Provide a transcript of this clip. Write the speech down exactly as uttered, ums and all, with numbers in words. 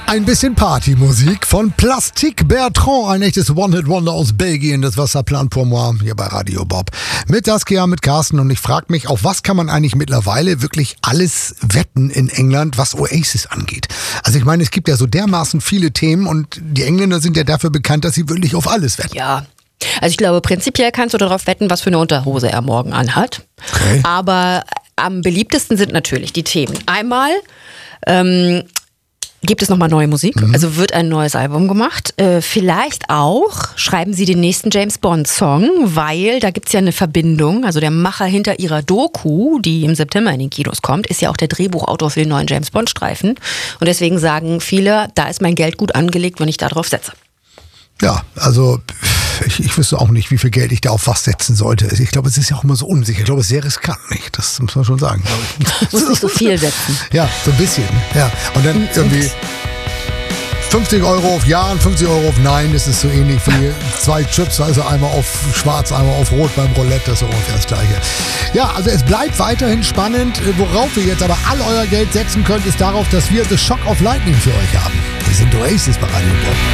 Ein bisschen Partymusik von Plastique Bertrand, ein echtes One-Hit-Wonder aus Belgien, das Wasserplan pour moi, hier bei Radio Bob. Mit Saskia, mit Carsten, und ich frage mich, auf was kann man eigentlich mittlerweile wirklich alles wetten in England, was Oasis angeht? Also ich meine, es gibt ja so dermaßen viele Themen und die Engländer sind ja dafür bekannt, dass sie wirklich auf alles wetten. Ja, also ich glaube, prinzipiell kannst du darauf wetten, was für eine Unterhose er morgen anhat. Okay. Aber am beliebtesten sind natürlich die Themen. Einmal ähm, gibt es nochmal neue Musik, mhm. also wird ein neues Album gemacht. Äh, vielleicht auch schreiben sie den nächsten James Bond Song, weil da gibt es ja eine Verbindung. Also der Macher hinter ihrer Doku, die im September in den Kinos kommt, ist ja auch der Drehbuchautor für den neuen James Bond Streifen. Und deswegen sagen viele, da ist mein Geld gut angelegt, wenn ich da drauf setze. Ja, also ich, ich wüsste auch nicht, wie viel Geld ich da auf was setzen sollte. Ich glaube, es ist ja auch immer so unsicher. Ich glaube, es ist sehr riskant, nicht? Das muss man schon sagen, glaube ich. Du musst nicht so viel setzen. Ja, so ein bisschen. Ja. Und dann irgendwie fünfzig Euro auf Ja und fünfzig Euro auf Nein. Das ist so ähnlich wie zwei Chips, also einmal auf Schwarz, einmal auf Rot beim Roulette. Das ist ungefähr das Gleiche. Ja, also es bleibt weiterhin spannend. Worauf ihr jetzt aber all euer Geld setzen könnt, ist darauf, dass wir The Shock of Lightning für euch haben. Wir sind Oasis bei Radio Bob.